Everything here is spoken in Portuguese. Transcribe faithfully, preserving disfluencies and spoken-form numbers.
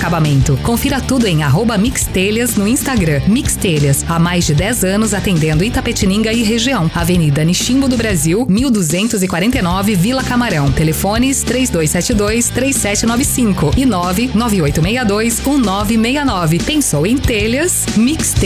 acabamento. Confira tudo em arroba Mix Telhas no Instagram. Mix Telhas, há mais de dez anos atendendo Itapetininga e região. Avenida Niximbo do Brasil, mil duzentos e quarenta e nove, Vila Camarão. Telefones três dois sete dois, três sete nove cinco e nove nove oito seis dois, um nove seis nove. Pensou em telhas? Mix Telhas.